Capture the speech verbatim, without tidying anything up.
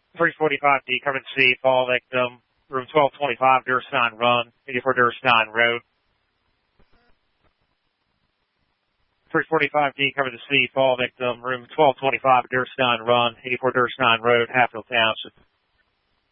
three forty-five D, cover the C, fall victim, room twelve twenty-five, Durstein Run, eighty-four Durstein Road. three forty-five D, cover the C, fall victim, room twelve twenty-five, Durstein Run, eighty-four Durstein Road, Hatfield Township.